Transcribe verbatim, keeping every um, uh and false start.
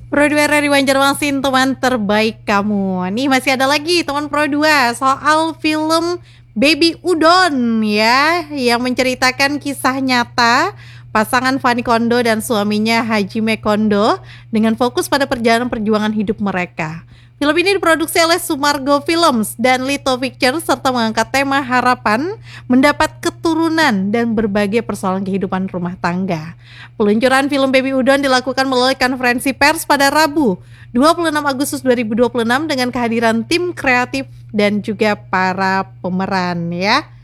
Pro dua dari Banjarmasin, teman terbaik kamu. Nih masih ada lagi teman Pro dua soal film Baby Udon ya, yang menceritakan kisah nyata pasangan Fanny Kondo dan suaminya Hajime Kondo dengan fokus pada perjalanan perjuangan hidup mereka. Film ini diproduksi oleh Sumargo Films dan Lito Pictures serta mengangkat tema harapan mendapat keturunan dan berbagai persoalan kehidupan rumah tangga. Peluncuran film Baby Udon dilakukan melalui konferensi pers pada Rabu, dua puluh enam Agustus dua ribu dua puluh enam dengan kehadiran tim kreatif dan juga para pemeran ya.